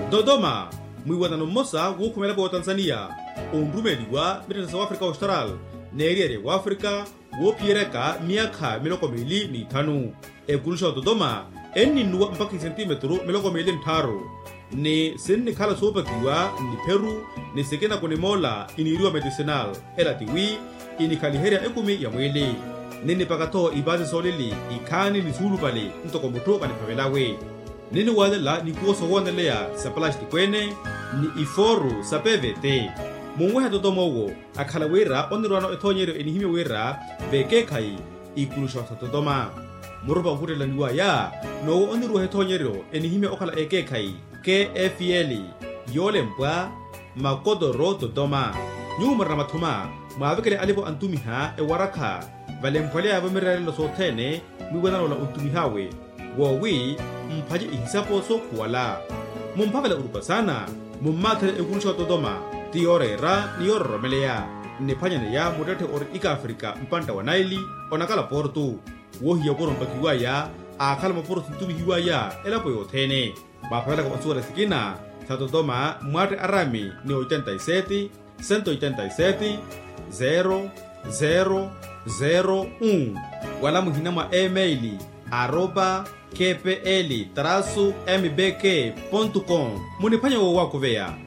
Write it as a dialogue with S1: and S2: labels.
S1: Dodoma, mwiwatano mmosa wukhumela wa Tanzania, undumeliwa Mbetete South Africa Austral, neriere wa Africa, wopiereka miaka 25. Ekulusha Dodoma, nuwa mpaka sentimetro 23. Ni sinni khala sopakiwa ni Peru, ni sekena kune mola iniriwa medicinal, elatiwi, inikaliheria ekumi ya mwili. Nini pakato ibazi solili, ikani ni sulu pale, ntoko mutoka ni pavelawe. Nini wadela ni kuoso wanelea sa plastic kwene, ni iforu sa PVT. Mungweha Dodoma ugo, akhala wera onirwano etonyero enihime wera, veke kai, ikulusha Dodoma. Murupa mputela niwa ya, no oniruwa etonyero enihime okala eke kai, KFL, yole mpwa, makodoro Dodoma. Nyumara matuma, maavekele alipo antumiha waraka, vale mpwale ya vamirale lo sotene, miwenano la untumihawe. Wawi, mpaje ihisapo so kuwala. Mumpavela urupa sana, mummatele ekulusha Dodoma, tiorera ni yorromelea. Nepanya ya mudete ori ika Afrika mpanta wa Naili, onakala portu. Wohi ya poro mpakiwa ya, akala maporo tuntumihiwa ya, elapo yotene. Mapavela kwa masuwa sikina, sa Dodoma, mwate arami ni 87, 187, 0001. Wala muhinama emaili, @kpl-mbk.com. Munipanya wako vea.